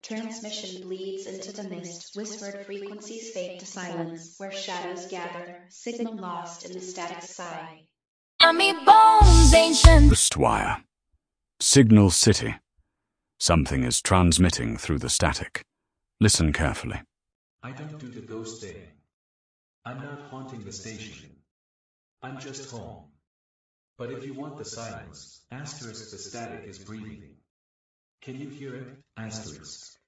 Transmission bleeds into the mist, whispered frequencies fade to silence, where shadows gather, signal lost in the static sigh. Army bones, ancient. Ghost wire. Signal City. Something is transmitting through the static. Listen carefully. I don't do the ghost thing. I'm not haunting the station. I'm just home. But if you want the silence, asterisk the static is breathing. Can you hear it? Asterisk.